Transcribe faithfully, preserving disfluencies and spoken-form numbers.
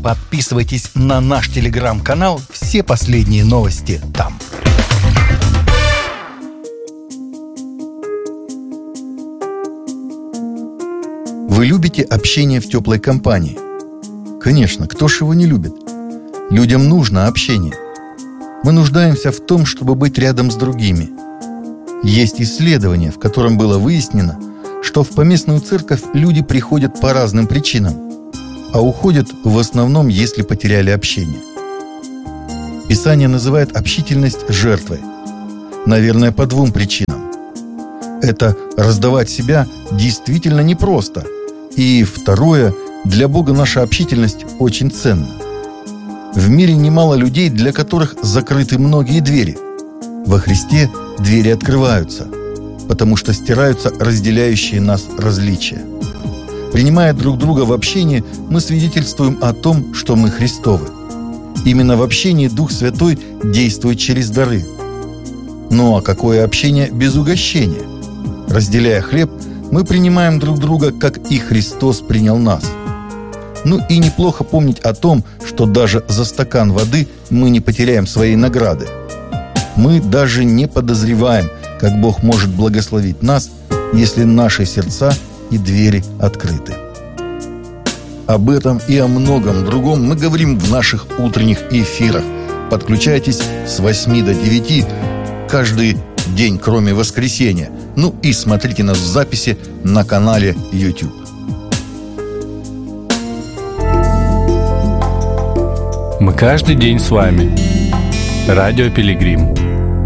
Подписывайтесь на наш телеграм-канал, все последние новости там. Вы любите общение в теплой компании? Конечно, кто ж его не любит? Людям нужно общение. Мы нуждаемся в том, чтобы быть рядом с другими. Есть исследование, в котором было выяснено, что в поместную церковь люди приходят по разным причинам, а уходят в основном, если потеряли общение. Писание называет общительность жертвой. Наверное, по двум причинам. Это раздавать себя действительно непросто. И второе, для Бога наша общительность очень ценна. В мире немало людей, для которых закрыты многие двери. Во Христе двери открываются, потому что стираются разделяющие нас различия. Принимая друг друга в общении, мы свидетельствуем о том, что мы Христовы. Именно в общении Дух Святой действует через дары. Ну а какое общение без угощения? Разделяя хлеб, мы принимаем друг друга, как и Христос принял нас. Ну и неплохо помнить о том, что даже за стакан воды мы не потеряем своей награды. Мы даже не подозреваем, как Бог может благословить нас, если наши сердца и двери открыты. Об этом и о многом другом мы говорим в наших утренних эфирах. Подключайтесь с восьми до девяти каждый день, кроме воскресенья. Ну и смотрите нас в записи на канале YouTube. Мы каждый день с вами. Радио Пилигрим.